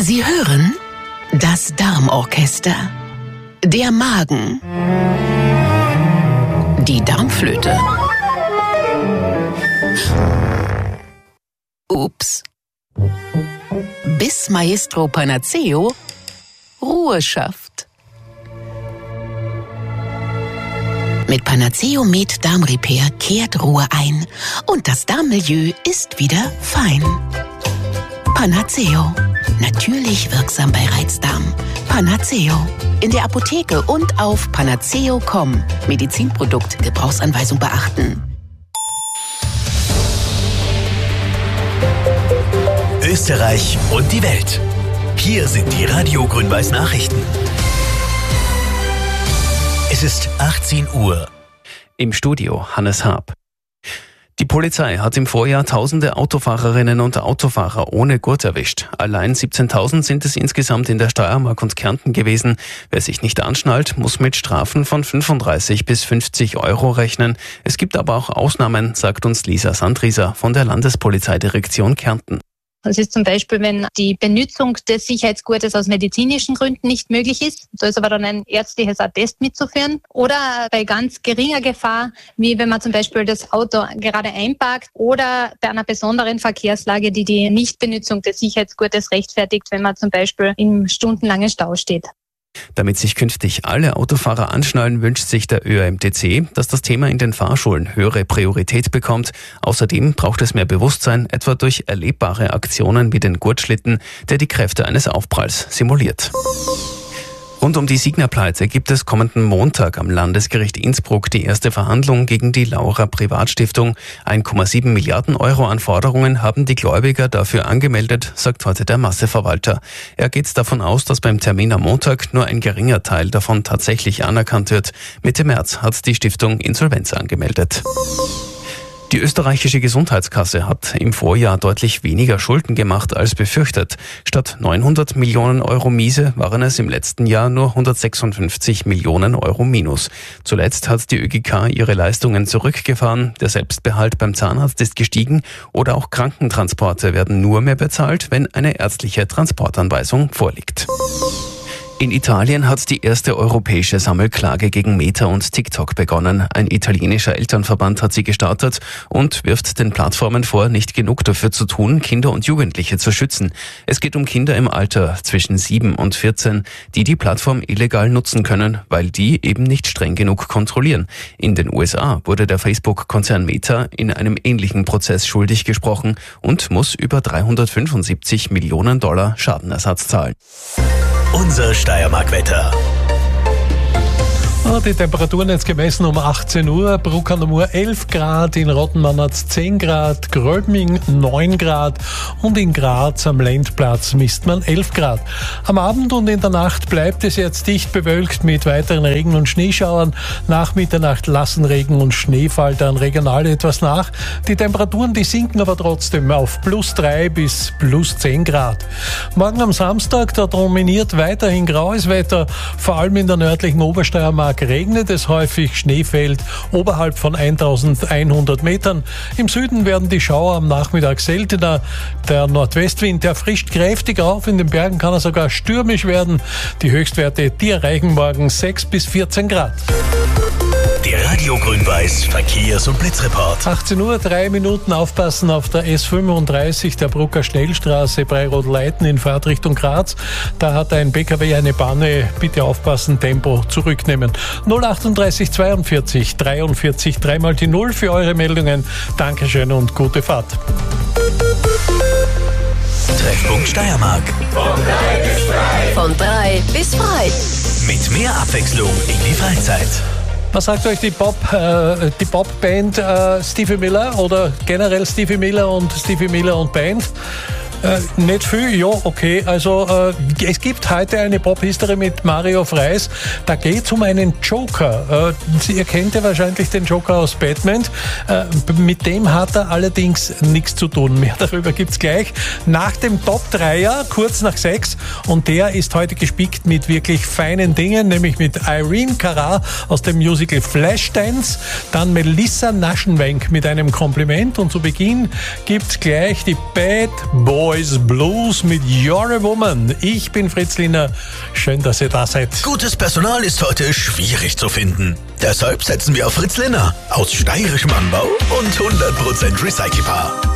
Sie hören das Darmorchester. Der Magen. Die Darmflöte. Ups. Bis Maestro Panaceo Ruhe schafft. Mit Panaceo Med Darm Repair kehrt Ruhe ein und das Darmmilieu ist wieder fein. Panaceo. Natürlich wirksam bei Reizdarm. Panaceo. In der Apotheke und auf panaceo.com. Medizinprodukt, Gebrauchsanweisung beachten. Österreich und die Welt. Hier sind die Radio Grün-Weiß Nachrichten. Es ist 18 Uhr. Im Studio Hannes Haab. Die Polizei hat im Vorjahr tausende Autofahrerinnen und Autofahrer ohne Gurt erwischt. Allein 17.000 sind es insgesamt in der Steiermark und Kärnten gewesen. Wer sich nicht anschnallt, muss mit Strafen von 35 bis 50 Euro rechnen. Es gibt aber auch Ausnahmen, sagt uns Lisa Sandrieser von der Landespolizeidirektion Kärnten. Das ist zum Beispiel, wenn die Benutzung des Sicherheitsgurtes aus medizinischen Gründen nicht möglich ist. Da ist aber dann ein ärztliches Attest mitzuführen. Oder bei ganz geringer Gefahr, wie wenn man zum Beispiel das Auto gerade einparkt oder bei einer besonderen Verkehrslage, die die Nichtbenutzung des Sicherheitsgurtes rechtfertigt, wenn man zum Beispiel im stundenlangen Stau steht. Damit sich künftig alle Autofahrer anschnallen, wünscht sich der ÖAMTC, dass das Thema in den Fahrschulen höhere Priorität bekommt. Außerdem braucht es mehr Bewusstsein, etwa durch erlebbare Aktionen wie den Gurtschlitten, der die Kräfte eines Aufpralls simuliert. Rund um die Signa-Pleite gibt es kommenden Montag am Landesgericht Innsbruck die erste Verhandlung gegen die Laura Privatstiftung. 1,7 Milliarden Euro an Forderungen haben die Gläubiger dafür angemeldet, sagt heute der Masseverwalter. Er geht davon aus, dass beim Termin am Montag nur ein geringer Teil davon tatsächlich anerkannt wird. Mitte März hat die Stiftung Insolvenz angemeldet. Die österreichische Gesundheitskasse hat im Vorjahr deutlich weniger Schulden gemacht als befürchtet. Statt 900 Millionen Euro Miese waren es im letzten Jahr nur 156 Millionen Euro Minus. Zuletzt hat die ÖGK ihre Leistungen zurückgefahren, der Selbstbehalt beim Zahnarzt ist gestiegen oder auch Krankentransporte werden nur mehr bezahlt, wenn eine ärztliche Transportanweisung vorliegt. In Italien hat die erste europäische Sammelklage gegen Meta und TikTok begonnen. Ein italienischer Elternverband hat sie gestartet und wirft den Plattformen vor, nicht genug dafür zu tun, Kinder und Jugendliche zu schützen. Es geht um Kinder im Alter zwischen 7 und 14, die die Plattform illegal nutzen können, weil die eben nicht streng genug kontrollieren. In den USA wurde der Facebook-Konzern Meta in einem ähnlichen Prozess schuldig gesprochen und muss über $375 Millionen Schadenersatz zahlen. Unser Steiermark-Wetter. Die Temperaturen jetzt gemessen um 18 Uhr. Bruck an der Mur 11 Grad, in Rottenmann hat es 10 Grad, Grölbming 9 Grad und in Graz am Lendplatz misst man 11 Grad. Am Abend und in der Nacht bleibt es jetzt dicht bewölkt mit weiteren Regen- und Schneeschauern. Nach Mitternacht lassen Regen und Schneefall dann regional etwas nach. Die Temperaturen, die sinken aber trotzdem auf +3 bis +10 Grad. Morgen am Samstag, da dominiert weiterhin graues Wetter, vor allem in der nördlichen Obersteiermark regnet es häufig, Schnee fällt oberhalb von 1100 Metern. Im Süden werden die Schauer am Nachmittag seltener. Der Nordwestwind, der frischt kräftig auf. In den Bergen kann er sogar stürmisch werden. Die Höchstwerte, die erreichen morgen 6 bis 14 Grad. Der Radio Grün-Weiß Verkehrs- und Blitzreport. 18 Uhr, 3 Minuten aufpassen auf der S35, der Brucker Schnellstraße bei Rotleiten in Fahrtrichtung Graz. Da hat ein PKW eine Panne. Bitte aufpassen, Tempo zurücknehmen. 038 42 43 3 die 0 für eure Meldungen. Dankeschön und gute Fahrt. Treffpunkt Steiermark. Von 3 bis frei. Mit mehr Abwechslung in die Freizeit. Was sagt euch die Popband Stevie Miller oder generell Stevie Miller und Band? Nicht viel, ja, okay. Also es gibt heute eine Pop-History mit Mario Freis. Da geht es um einen Joker. Ihr kennt ja wahrscheinlich den Joker aus Batman. Mit dem hat er allerdings nichts zu tun. Mehr darüber gibt's gleich nach dem Top-Dreier, kurz nach 6. Und der ist heute gespickt mit wirklich feinen Dingen, nämlich mit Irene Cara aus dem Musical Flashdance, dann Melissa Naschenwenk mit einem Kompliment und zu Beginn gibt's gleich die Bad Boys Boys Blues mit You're a Woman. Ich bin Fritz Liner. Schön, dass ihr da seid. Gutes Personal ist heute schwierig zu finden. Deshalb setzen wir auf Fritz Liner. Aus steirischem Anbau und 100% recycelbar.